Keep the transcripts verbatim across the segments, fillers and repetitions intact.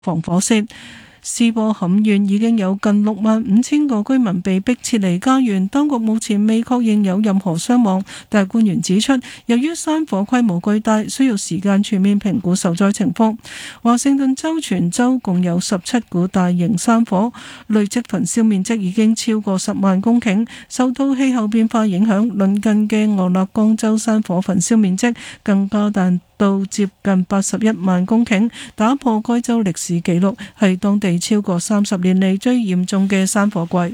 防火舌。斯波坎縣已經有近六萬五千個居民被迫撤離家園，當局目前未確認有任何傷亡，但官員指出，由於山火規模巨大，需要時間全面評估受災情況。華盛頓州全州共有十七股大型山火，累積焚燒面積已經超過十萬公頃。受到氣候變化影響，鄰近嘅俄勒岡州山火焚燒面積更加大到接近八十一萬公頃，打破該州歷史紀錄，係當地超過三十年嚟最嚴重嘅山火季。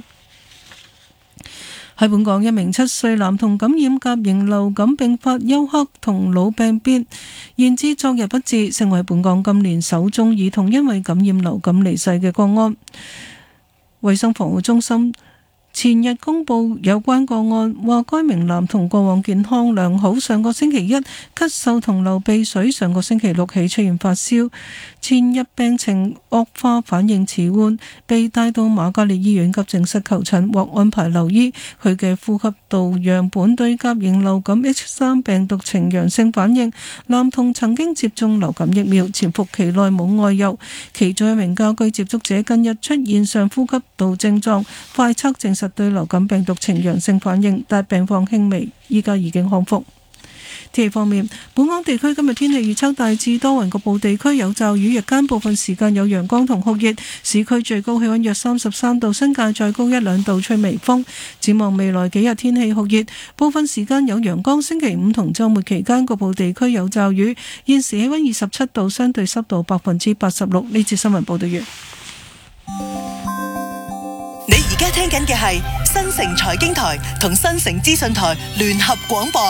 喺本港，一名七歲男童感染甲型流感併發休克同腦病變，延至昨日不治，成為本港今年首宗兒童因為感染流感離世嘅個案。衛生防護中心前日公布有關個案，話該名男童過往健康良好，上個星期一咳嗽同流鼻水，上個星期六起出現發燒，前日病情惡化，反應遲緩，被帶到瑪嘉烈醫院急症室求診，獲安排留醫。佢嘅呼吸道樣本對甲型流感 H 三 病毒呈陽性反應。男童曾經接種流感疫苗，潛伏期內冇外遊。其中一名家居接觸者近日出現上呼吸道症狀，快測證實對流感病毒呈陽性反應，但病況輕微，依家已經康復。天氣方面，本港地區今日天氣預測大致多雲，局部地區有驟雨，日間部分時間有陽光同酷熱，市區最高氣溫約三十三度，新界再高一兩度，吹微風。展望未來幾日天氣酷熱，部分時間有陽光，星期五同週末期間局部地區有驟雨。現時氣溫二十七度，相對濕度百分之八十六。呢節新聞報道完。 你而家聽緊嘅係新城財經台同新城資訊台聯合廣播。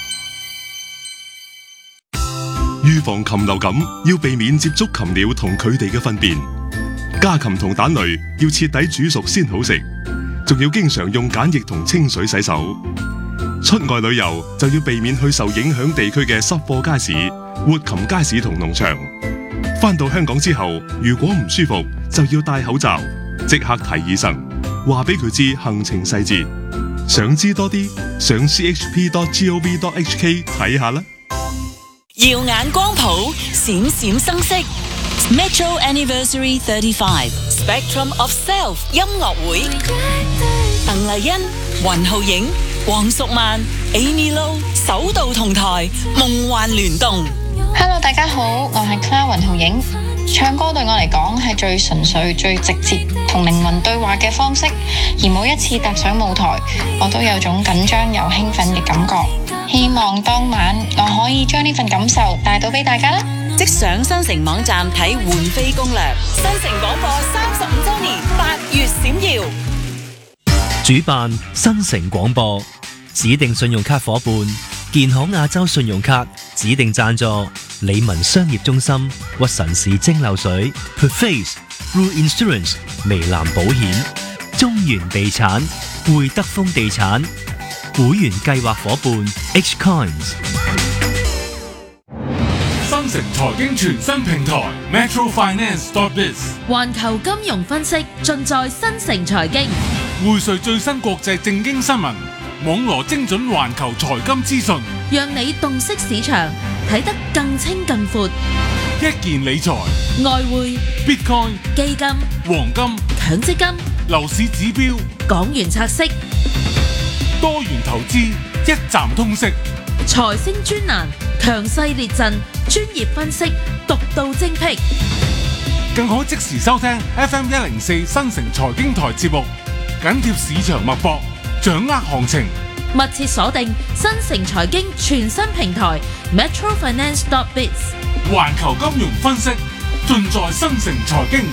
預防禽流感要避免接觸禽鳥同佢哋嘅糞便，家禽同蛋類要徹底煮熟先好食，仲要經常用梘液同清水洗手。出外旅遊就要避免去受影響地區嘅濕貨街市、活禽街市同農場。返到香港之後，如果唔舒服就要戴口罩，即刻睇醫生，話俾佢知行程細節。想知多啲，上 c h p dot gov dot h k 睇下啦。 耀眼光譜，閃閃生色 Metro Anniversary thirty-five Spectrum of Self 音樂會，鄧麗欣、雲浩影、黃淑曼、Amy Lo 首度同台，夢幻聯動。 Hello， 大家好，我係 Clara 雲浩影。唱歌對我嚟講係最純粹、最直接同靈魂對話嘅方式，而每一次踏上舞台，我都有種緊張又興奮嘅感覺。希望當晚我可以將呢份感受帶到俾大家啦！ 即上新城網站睇換飛攻略。新城廣播三十五週年，八月閃耀。 主辦新城廣播，指定信用卡夥伴建行亞洲信用卡，指定贊助理文商業中心、屈臣氏蒸餾水、Perface、Rule Insurance、微藍保險、中原地產、會德豐地產。會員計劃夥伴 H Coins。 新城財經全新平台 Metro Finance dot biz， 環球金融分析盡在新城財經， 匯萃最新國際政經新聞，網羅精準環球財金資訊， 讓你洞悉市場，睇得更清更闊。 一件理財、 外匯、 Bitcoin、 基金、 黃金、 強積金、 樓市指標、 港元拆息、 多元投資，一站通識。 財星專欄，強勢列陣，專業分析，獨到精闢。 更可即時收聽 F M 一零四新城財經台節目，緊貼市場脈搏，掌握行情。 密切鎖定新城財經全新平台 Metro Finance dot biz， 環球金融分析盡在新城財經。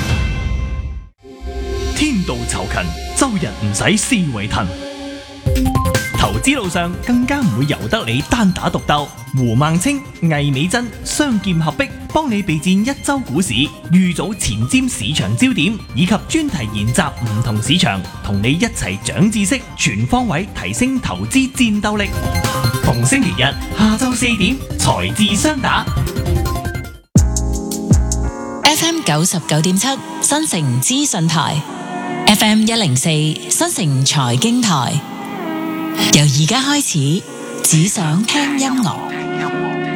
天道酬勤，周日唔使思維騰。投資路上更加唔會由得你單打獨鬥。胡孟青、魏美珍雙劍合璧，幫你備戰一周股市，預早前瞻市場焦點，以及專題研習唔同市場，同你一齊長知識，全方位提升投資戰鬥力。逢星期日下晝四點，財智雙打。 F M 九十九點七新城資訊台 ，F M 一零四新城財經台。由而家開始，只想聽音樂。